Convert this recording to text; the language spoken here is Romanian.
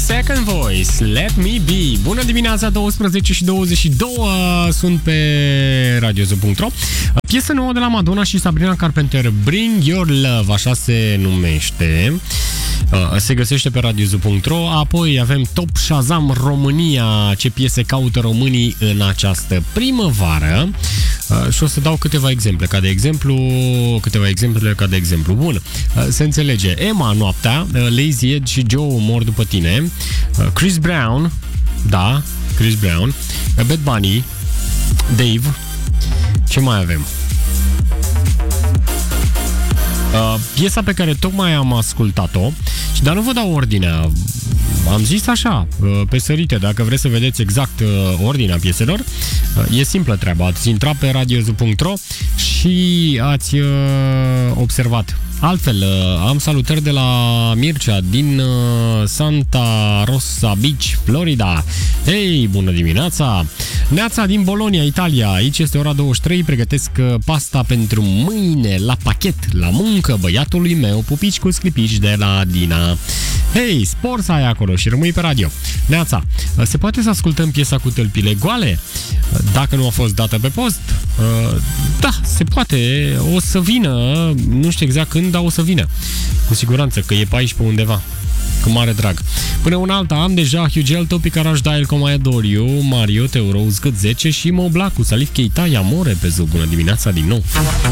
Second Voice, Let Me Be. Bună dimineața, 12 și 22, sunt pe radiozo.ro. Piesă nouă de la Madonna și Sabrina Carpenter, Bring Your Love, așa se numește. Se găsește pe radiozo.ro. Apoi avem Top Shazam România, ce piese caută românii în această primăvară. Și o să dau câteva exemple, ca de exemplu. Bun, se înțelege. Emma, Noaptea, Lazy Ed și Joe, Mor după tine. Chris Brown, da, Chris Brown, Bad Bunny, Dave. Ce mai avem? Piesa pe care tocmai am ascultat-o, dar nu vă dau ordinea. Am zis așa, pe sărite, dacă vreți să vedeți exact ordinea pieselor, e simplă treaba. Ați intrat pe radiozo.ro și ați observat. Altfel, am salutări de la Mircea din Santa Rosa Beach, Florida. Hei, bună dimineața! Neața din Bologna, Italia. Aici este ora 23, pregătesc pasta pentru mâine la pachet, la muncă, băiatului meu, pupici cu sclipici de la Dina. Hei, spor să ai acolo și rămâi pe radio. Neața, se poate să ascultăm piesa cu tălpile goale? Dacă nu a fost dată pe post? Da, se poate, o să vină, nu știu exact când, dar o să vină. Cu siguranță, că e pe aici pe undeva. Cu mare drag. Până una alta am deja Hugel, Topic Garage, Dial, Como I Adore You, Mario, Teuro, Zgât 10 și Moblacu, Salif Keita, Amore pe Zoo. Bună dimineața din nou!